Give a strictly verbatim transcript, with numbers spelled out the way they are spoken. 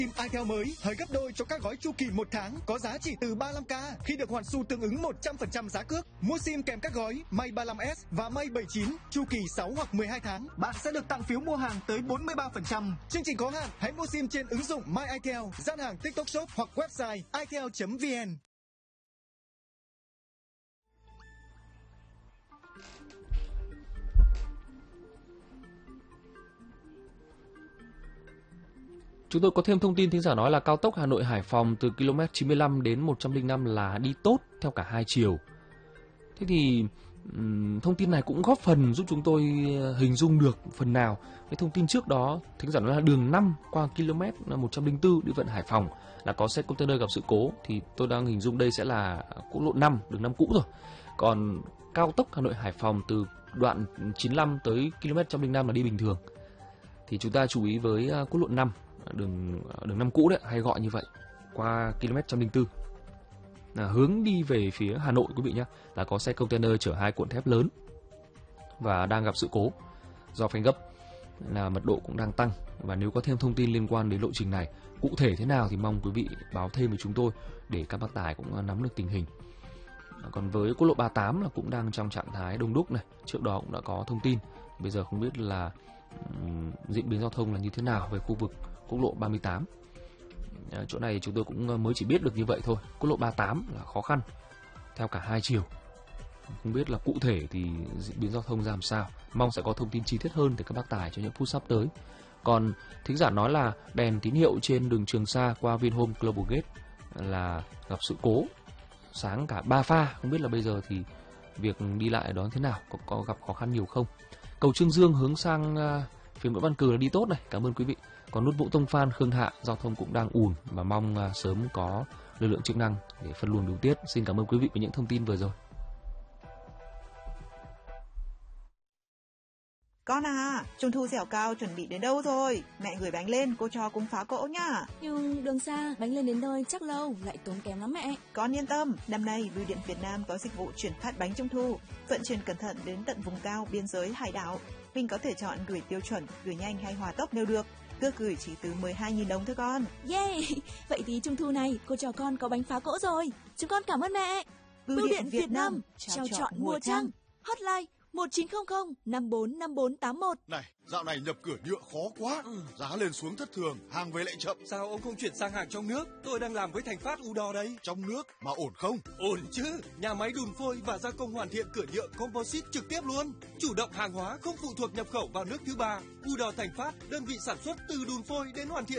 SIM itel mới hơi gấp đôi cho các gói chu kỳ một tháng có giá chỉ từ ba mươi lăm k khi được hoàn xu tương ứng một trăm phần trăm giá cước. Mua SIM kèm các gói Mate ba mươi lăm S và Mate bảy mươi chín chu kỳ sáu hoặc mười hai tháng, bạn sẽ được tặng phiếu mua hàng tới bốn mươi ba phần trăm. Chương trình có hạn, hãy mua SIM trên ứng dụng My itel, gian hàng TikTok Shop hoặc website itel chấm vn. Chúng tôi có thêm thông tin thính giả nói là cao tốc Hà Nội Hải Phòng từ ki lô mét chín mươi lăm đến một trăm lẻ năm là đi tốt theo cả hai chiều. Thế thì um, thông tin này cũng góp phần giúp chúng tôi hình dung được phần nào cái thông tin trước đó. Thính giả nói là đường năm qua ki lô mét một trăm lẻ bốn đi vận Hải Phòng là có xe container gặp sự cố, thì tôi đang hình dung đây sẽ là quốc lộ năm, đường năm cũ rồi. Còn cao tốc Hà Nội Hải Phòng từ đoạn chín mươi lăm tới ki lô mét một trăm lẻ năm là đi bình thường. Thì chúng ta chú ý với quốc lộ năm, đường đường năm cũ đấy, hay gọi như vậy, qua ki lô mét một trăm lẻ bốn là hướng đi về phía Hà Nội quý vị nhé, là có xe container chở hai cuộn thép lớn và đang gặp sự cố do phanh gấp, là mật độ cũng đang tăng. Và nếu có thêm thông tin liên quan đến lộ trình này cụ thể thế nào thì mong quý vị báo thêm với chúng tôi để các bác tài cũng nắm được tình hình. Còn với quốc lộ ba mươi tám là cũng đang trong trạng thái đông đúc này, trước đó cũng đã có thông tin, bây giờ không biết là um, diễn biến giao thông là như thế nào về khu vực quốc lộ ba mươi tám. À, chỗ này chúng tôi cũng mới chỉ biết được như vậy thôi. Quốc lộ ba mươi tám là khó khăn theo cả hai chiều. Không biết là cụ thể thì diễn biến giao thông ra làm sao. Mong sẽ có thông tin chi tiết hơn từ các bác tài cho những phút sắp tới. Còn thính giả nói là đèn tín hiệu trên đường Trường Sa qua Vinhome Global Gate là gặp sự cố, sáng cả ba pha. Không biết là bây giờ thì việc đi lại đó thế nào, có, có gặp khó khăn nhiều không. Cầu Trương Dương hướng sang uh, phía Nguyễn Văn Cừ là đi tốt này, cảm ơn quý vị. Còn nút Vũ Tông Phan, Khương Hạ giao thông cũng đang ùn và mong uh, sớm có lực lượng chức năng để phân luồng điều tiết. Xin cảm ơn quý vị với những thông tin vừa rồi. Con à, Trung thu dẻo cao chuẩn bị đến đâu rồi? Mẹ gửi bánh lên, cô cho cũng phá cỗ nhá. Nhưng đường xa, bánh lên đến nơi chắc lâu, lại tốn kém lắm mẹ. Con yên tâm, năm nay Bưu điện Việt Nam có dịch vụ chuyển phát bánh Trung thu, vận chuyển cẩn thận đến tận vùng cao, biên giới, hải đảo. Mình có thể chọn gửi tiêu chuẩn, gửi nhanh hay hỏa tốc đều được. Cước gửi chỉ từ mười hai nghìn đồng thôi con. Yeah, vậy thì Trung thu này cô trò con có bánh phá cỗ rồi. Chúng con cảm ơn mẹ. Bưu, Bưu điện, điện Việt Nam, trao chọn mùa trăng. Hotline một chín không không năm bốn năm bốn tám một. Này, dạo này nhập cửa nhựa khó quá, ừ. Giá lên xuống thất thường, hàng về lại chậm. Sao ông không chuyển sang hàng trong nước? Tôi đang làm với Thành Phát Udor đây. Trong nước mà ổn không? Ổn chứ, nhà máy đùn phôi và gia công hoàn thiện cửa nhựa composite trực tiếp luôn. Chủ động hàng hóa không phụ thuộc nhập khẩu vào nước thứ ba. Udor Thành Phát, đơn vị sản xuất từ đùn phôi đến hoàn thiện